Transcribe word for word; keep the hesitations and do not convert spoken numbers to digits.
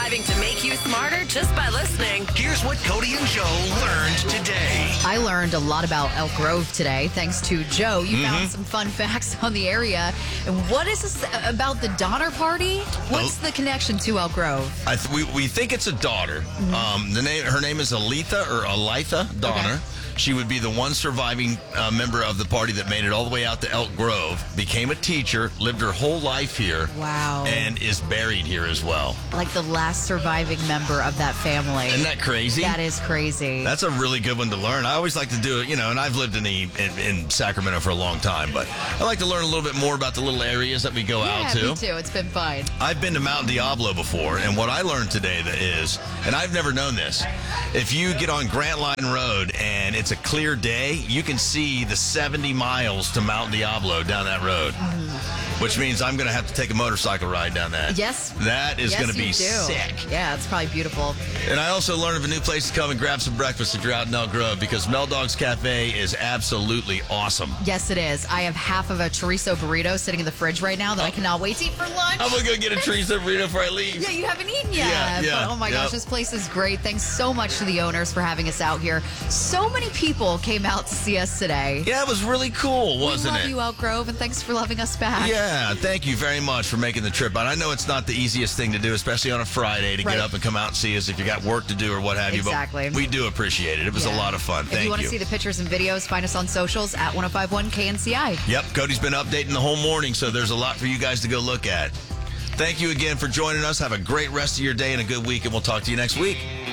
surviving to make you smarter just by listening. Here's what Cody and Joe learned today. I learned a lot about Elk Grove today, thanks to Joe. You mm-hmm. found some fun facts on the area. And what is this about the Donner Party? What's well, the connection to Elk Grove? I th- we, we think it's a daughter. Mm-hmm. Um, the name, her name is Aletha or Aletha Donner. Okay. She would be the one surviving uh, member of the party that made it all the way out to Elk Grove, became a teacher, lived her whole life here. Wow. And is buried here as well. Like the last surviving member of that family. Isn't that crazy? That is crazy. That's a really good one to learn. I always like to do it, you know, and I've lived in, the, in, in Sacramento for a long time, but I like to learn a little bit more about the little areas that we go yeah, out to. me too. It's been fun. I've been to Mount Diablo before, and what I learned today that is, and I've never known this, if you get on Grant Line Road and it's a clear day, you can see the seventy miles to Mount Diablo down that road, mm. which means I'm going to have to take a motorcycle ride down that. Yes. That is yes, going to be do. sick. Yeah, it's probably beautiful. And I also learned of a new place to come and grab some breakfast if you're out in Elk Grove, because Mel Dog's Cafe is absolutely awesome. Yes, it is. I have half of a chorizo burrito sitting in the fridge right now that oh. I cannot wait to eat for lunch. I'm going to go get a chorizo burrito before I leave. Yeah, you haven't eaten yet. Yeah, yeah. But, oh my yep. gosh, this place is great. Thanks so much to the owners for having us out here. So many people came out to see us today. Yeah, it was really cool, wasn't we love it? you, Elk Grove, and thanks for loving us back. Yeah, thank you very much for making the trip out. I know it's not the easiest thing to do, especially on a Friday, to right. get up and come out and see us if you got work to do or what have exactly. you. But we do appreciate it. It was yeah. a lot of fun. If Thank you want you. to see the pictures and videos, find us on socials at ten fifty-one K N C I. Yep, Cody's been updating the whole morning, so there's a lot for you guys to go look at. Thank you again for joining us. Have a great rest of your day and a good week, and we'll talk to you next week.